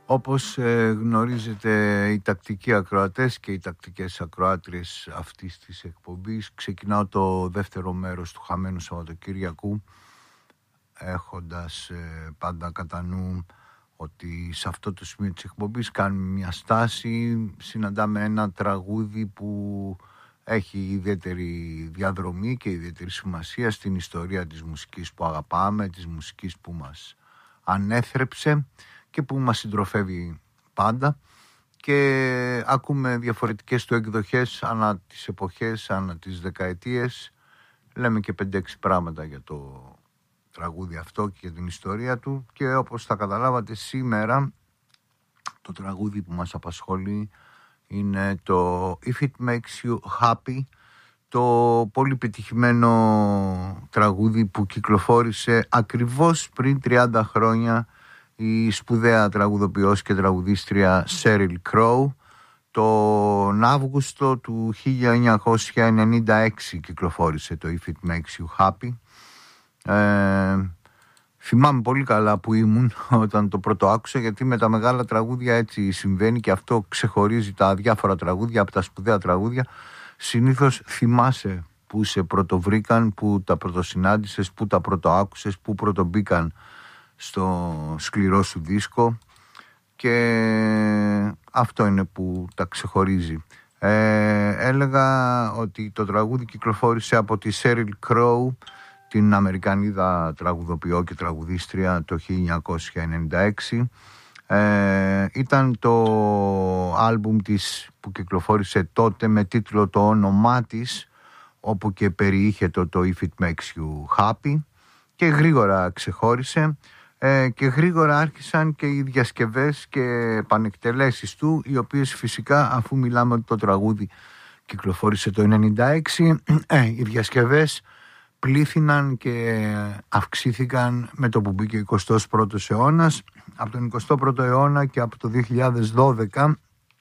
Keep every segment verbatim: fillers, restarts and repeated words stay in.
Όπως ε, γνωρίζετε, οι τακτικοί ακροατές και οι τακτικές ακροάτριες αυτής της εκπομπής, ξεκινάω το δεύτερο μέρος του χαμένου Σαββατοκύριακου έχοντας ε, πάντα κατά νου ότι σε αυτό το σημείο της εκπομπής κάνουμε μια στάση, συναντάμε ένα τραγούδι που έχει ιδιαίτερη διαδρομή και ιδιαίτερη σημασία στην ιστορία της μουσικής που αγαπάμε, της μουσικής που μας ανέθρεψε και που μας συντροφεύει πάντα, και ακούμε διαφορετικές του εκδοχές ανά τις εποχές, ανά τις δεκαετίες. Λέμε και πέντε έξι πράγματα για το τραγούδι αυτό και για την ιστορία του, και όπως θα καταλάβατε σήμερα το τραγούδι που μας απασχολεί είναι το If It Makes You Happy, το πολύ πετυχημένο τραγούδι που κυκλοφόρησε ακριβώς πριν τριάντα χρόνια η σπουδαία τραγουδοποιός και τραγουδίστρια Sheryl Crow. Τον Αύγουστο του χίλια εννιακόσια ενενήντα έξι κυκλοφόρησε το If It Makes You Happy. Ε, θυμάμαι πολύ καλά που ήμουν όταν το πρώτο άκουσα, γιατί με τα μεγάλα τραγούδια έτσι συμβαίνει και αυτό ξεχωρίζει τα διάφορα τραγούδια από τα σπουδαία τραγούδια. Συνήθως θυμάσαι που σε πρωτοβρήκαν, που τα πρωτοσυνάντησες, που τα πρωτοάκουσες, που πρωτομπήκαν στο σκληρό σου δίσκο, και αυτό είναι που τα ξεχωρίζει. Ε, έλεγα ότι το τραγούδι κυκλοφόρησε από τη Sheryl Crow, την Αμερικανίδα τραγουδοποιό και τραγουδίστρια, το χίλια εννιακόσια ενενήντα έξι. Ε, ήταν το άλμπουμ της που κυκλοφόρησε τότε με τίτλο το όνομά της, όπου και περιείχε το, το If It Makes You Happy, και γρήγορα ξεχώρισε ε, και γρήγορα άρχισαν και οι διασκευές και επανεκτελέσεις του, οι οποίες φυσικά, αφού μιλάμε ότι το τραγούδι κυκλοφόρησε το ενενήντα έξι, ε, οι διασκευές πλήθυναν και αυξήθηκαν με το που μπήκε ο εικοστός πρώτος αιώνας. Από τον εικοστό πρώτο αιώνα και από το δύο χιλιάδες δώδεκα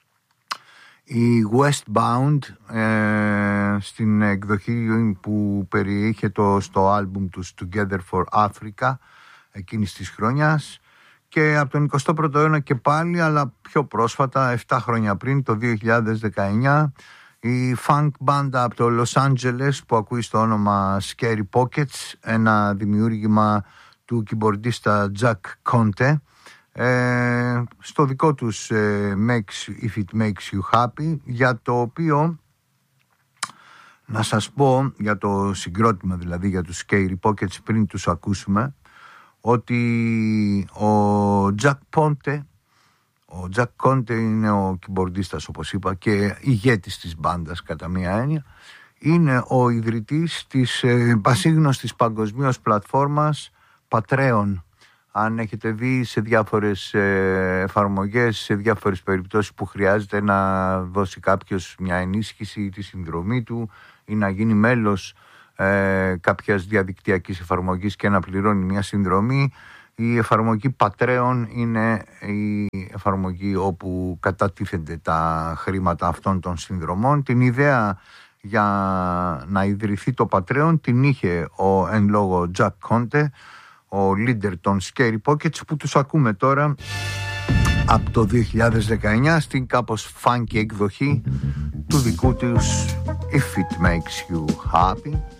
η Westbound ε, στην εκδοχή που περιείχε το στο άλμπουμ τους Together for Africa εκείνης της χρονιάς, και από τον εικοστό πρώτο αιώνα και πάλι, αλλά πιο πρόσφατα, επτά χρόνια πριν, το δύο χιλιάδες δεκαεννιά, η funk μπάντα από το Los Angeles που ακούει στο όνομα Scary Pockets, ένα δημιούργημα του κιμπορντίστα Jack Conte, ε, στο δικό τους ε, makes, If It Makes You Happy, για το οποίο να σας πω, για το συγκρότημα δηλαδή, για τους Scary Pockets, πριν τους ακούσουμε, ότι ο Jack Conte Ο Jack Conte είναι ο κιμπορντίστας, όπως είπα, και ηγέτης της μπάντας κατά μία έννοια. Είναι ο ιδρυτής της ε, πασίγνωστης παγκοσμίως πλατφόρμας Patreon. Αν έχετε δει σε διάφορες ε, εφαρμογές, σε διάφορες περιπτώσεις που χρειάζεται να δώσει κάποιος μια ενίσχυση ή τη συνδρομή του ή να γίνει μέλος ε, κάποιας διαδικτυακής εφαρμογής και να πληρώνει μια συνδρομή, η εφαρμογή Patreon είναι η εφαρμογή όπου κατατίθενται τα χρήματα αυτών των συνδρομών. Την ιδέα για να ιδρυθεί το Patreon την είχε ο εν λόγω Jack Conte, ο leader των Scary Pockets, που τους ακούμε τώρα από το δύο χιλιάδες δεκαεννιά στην κάπως funky εκδοχή του δικού τους If It Makes You Happy.